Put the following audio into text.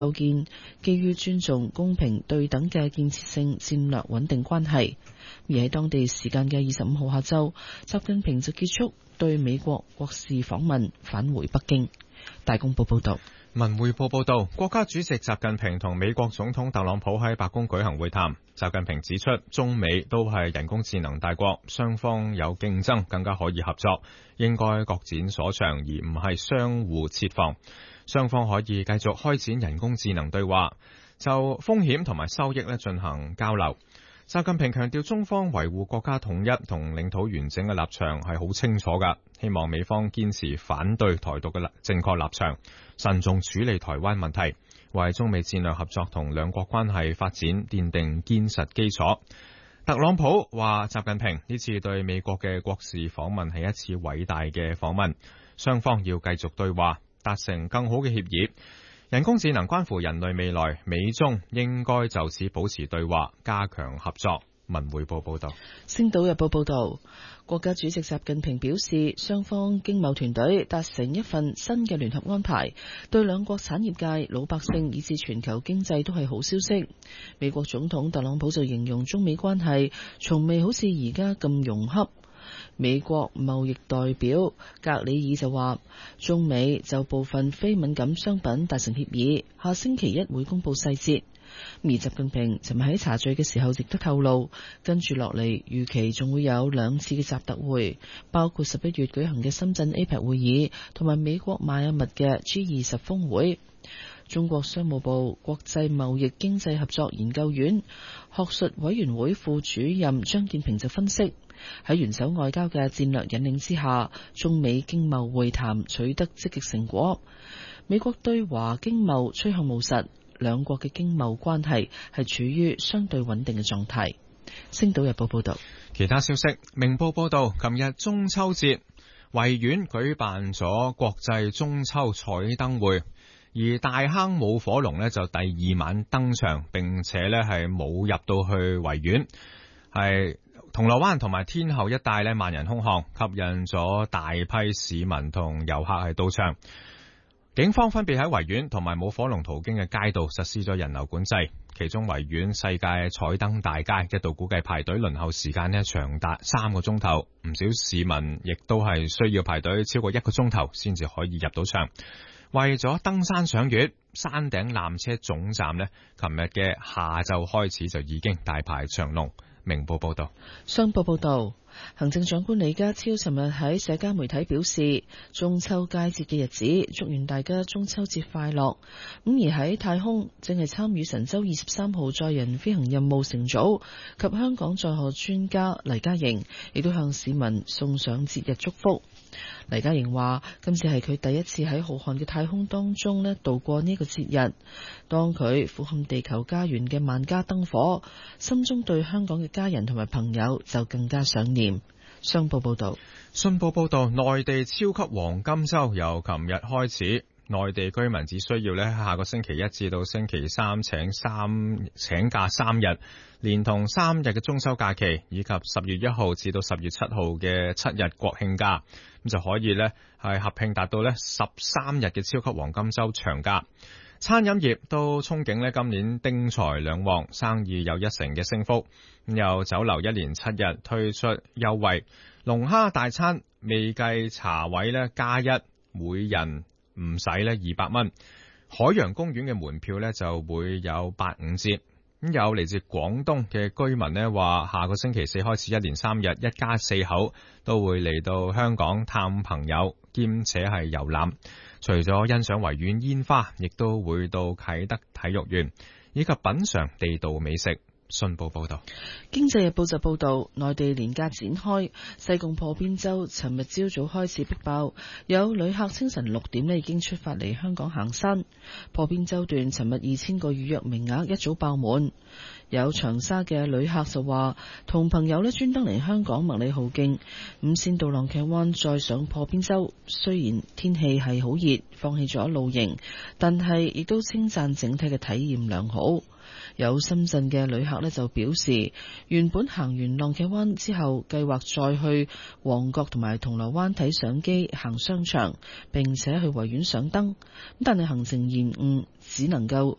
構建基於尊重、公平、對等嘅建設性戰略穩定關係。而喺當地時間嘅25號下晝，習近平就結束對美國國事訪問，返回北京。大公報報道。 文匯報報道，國家主席習近平同美國總統特朗普喺白宮舉行會談。習近平指出，中美都係人工智能大國，雙方有競爭，更加可以合作，應該各展所長，而唔係相互設防。雙方可以繼續開展人工智能對話，就風險同埋收益進行交流。習近平強調，中方維護國家統一同領土完整嘅立場係好清楚㗎，希望美方堅持反對台獨嘅正確立場，慎重處理台灣問題，為中美戰略合作同兩國關係發展奠定堅實基礎。特朗普話，習近平呢次對美國嘅國事訪問係一次偉大嘅訪問，雙方要繼續對話，達成更好嘅協議。人工智能關乎人類未來，美中應該就此保持對話，加強合作。文匯報報道。 星島日報報道，國家主席習近平表示，雙方經貿團隊達成一份新嘅聯合安排，對兩國產業界、老百姓以至全球經濟都係好消息。美國總統特朗普就形容中美關係從未好似而家咁融洽。美國貿易代表格里爾就話，中美就部分非敏感商品達成協議，下星期一會公布細節。而習近平尋日喺茶敘嘅時候亦都透露，跟住落嚟預期仲會有2次嘅習特會，包括11月舉行嘅深圳 APEC 會議，同埋美國邁阿密嘅 G20 峰會。中國商務部國際貿易經濟合作研究院學術委員會副主任張建平就分析，喺元首外交嘅戰略引領之下，中美經貿會談取得積極成果，美國對華經貿趨向務實，兩國嘅經貿關係係處於相對穩定嘅狀態。星島日報報道。 其他消息，明報報道，琴日中秋節，維園舉辦咗國際中秋彩燈會，而大坑舞火龍呢就第2晚登場，並且呢係冇入到去維園，係銅鑼灣同埋天后一帶呢萬人空巷，吸引咗大批市民同遊客係到場。警方分別喺維園同埋舞火龍途經嘅街道實施咗人流管制，其中維園世界彩燈大街一度估計排隊輪候時間呢長達3個鐘頭，唔少市民亦都係需要排隊超過1個鐘頭先至可以入到場。為咗登山賞月，山頂纜車總站呢，琴日嘅下晝開始就已經大排長龍。明報報道。 商報報道，行政長官李家超尋日喺社交媒體表示，中秋佳節嘅日子，祝願大家中秋節快樂。而喺太空正係參與神舟23號載人飛行任務乘組及香港載荷專家黎嘉瑩，亦都向市民送上節日祝福。黎嘉瑩話，今次係佢第一次喺浩瀚嘅太空當中度過呢個節日。當佢俯瞰地球家園嘅萬家燈火，心中對香港嘅家人同埋朋友就更加想念。商報報道。 信報報道，內地超級黃金週由琴日開始，內地居民只需要喺下個星期一至到星期三請假3日，連同3日嘅中秋假期，以及10月1號至到10月7號嘅7日國慶假，咁就可以係合併達到13日嘅超級黃金週長假。餐飲業都憧憬今年丁財兩旺，生意有1成嘅升幅。有酒樓1連7日推出優惠，龍蝦大餐未計茶位加1，每人唔使200蚊。海洋公園嘅門票就會有85折。咁有嚟自廣東嘅居民話，下個星期4開始1連3日，一家4口都會嚟到香港探朋友，兼且係遊覽。除咗欣賞維園煙花，亦都會到啟德體育園，以及品嘗地道美食。信報報道。 經濟日報就報道，內地年假展開，西貢破邊洲尋日朝早開始逼爆，有旅客清晨6點已經出發嚟香港行山。破邊洲段尋日2000個預約名額一早爆滿。有長沙嘅旅客就話，同朋友專登嚟香港麥理浩徑，先到浪茄灣再上破邊洲。雖然天氣係好熱，放棄咗露營，但係亦都稱讚整體嘅體驗良好。有深圳嘅旅客就表示，原本行完浪茄灣之後，計劃再去旺角同埋銅鑼灣睇相機、行商場，並且去維園賞燈，但係行程延誤，只能夠